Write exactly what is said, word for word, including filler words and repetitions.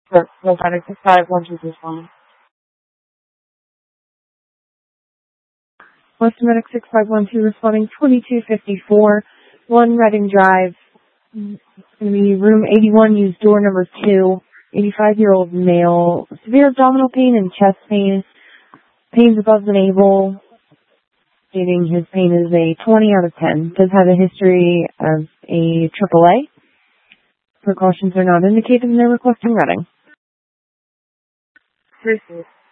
For Full Medic six five one two responding. West Medic six five one two responding twenty-two fifty-four, one Reading Drive. It's going to be room eighty-one, use door number two. eighty-five-year-old male, severe abdominal pain and chest pain. Pains above the navel. Stating his pain is a twenty out of ten. Does have a history of a triple A. Precautions are not indicated and they're requesting Reading. Three,